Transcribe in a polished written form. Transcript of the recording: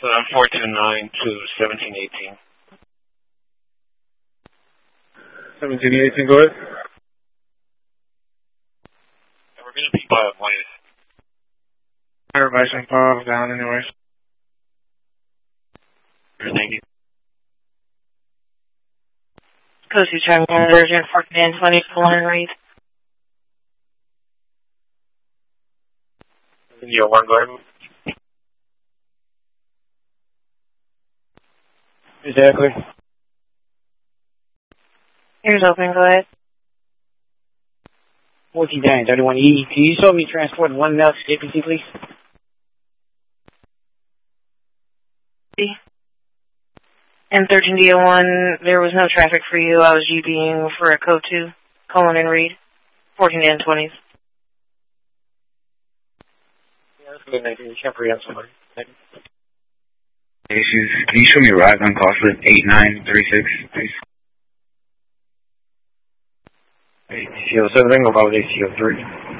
429 to 1718. 1718, go ahead. We're going to be by a place. Everybody's in Bob down anyways. Thank you. Coast 2 Charlie Urgent 1420 Colin Reed. India 1, go ahead. Exactly. Here's open, go ahead. 1431E. Can you show me transport 1 Nelson APC, please? And 13D01, there was no traffic for you. I was UBing for a code 2, Colin and Reed, 14 and 20s. Yeah, that's good, Nathan. You can't forget somebody. Issues. Can you show me ride on cost list 8936, please? ACO 7, about ACO 3.